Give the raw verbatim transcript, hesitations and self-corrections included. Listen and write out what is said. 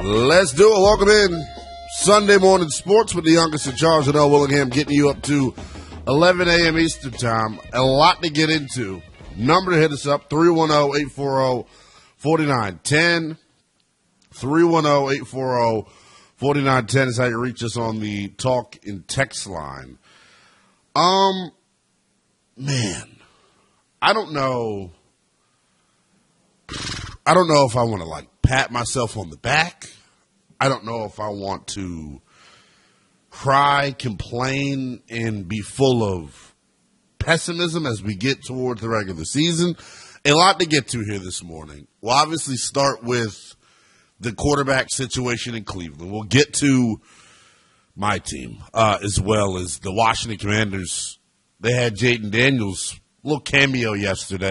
Let's do it. Welcome in Sunday Morning Sports with the youngest in charge, and L. Willingham, getting you up to eleven a.m. Eastern Time. A lot to get into. Number to hit us up, three one zero, eight four zero, four nine one zero. three one zero, eight four zero, four nine one zero is how you reach us on the talk and text line. Um, man, I don't know. I don't know if I want to, like, pat myself on the back. I don't know if I want to cry, complain, and be full of pessimism as we get towards the regular season. A lot to get to here this morning. We'll obviously start with the quarterback situation in Cleveland. We'll get to my team uh, as well as the Washington Commanders. They had Jaden Daniels' little cameo yesterday.